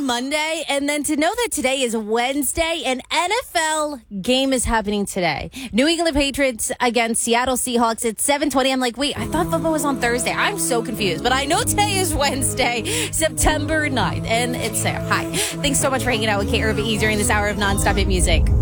Monday, and then to know that today is Wednesday, an NFL game is happening today. New England Patriots against Seattle Seahawks at 7:20. I'm like, wait, I thought football was on Thursday. I'm so confused, but I know today is Wednesday, September 9th, and it's there. Hi. Thanks so much for hanging out with KRVE during this hour of nonstop hit music.